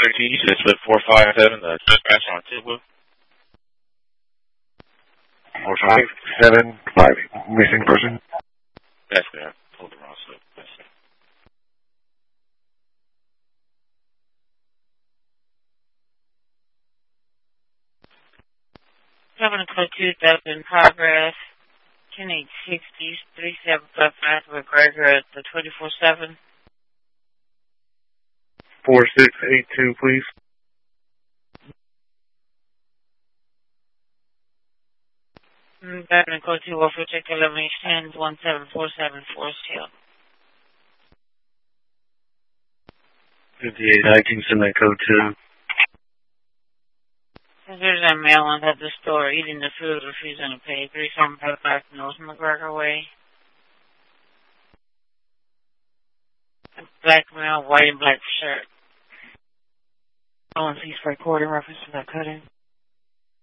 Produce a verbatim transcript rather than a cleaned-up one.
thirteen, you said slip four five seven, the trespass on Tidwell. four five seven, five, missing person. That's clear. I pulled the wrong slip. That's it. seven code two thousand in progress. ten eight sixty, three seven five five McGregor at the twenty-four seven. four six eight two, please. seven code two, Wolford check eleven H ten, one seven four seven, Forest Hill. fifty-eight hiking, send that code to. There's a male at the store eating the food, refusing to pay. three seven five five North McGregor Way. Black male, white and black shirt. Oh, and please record a reference to that cutting.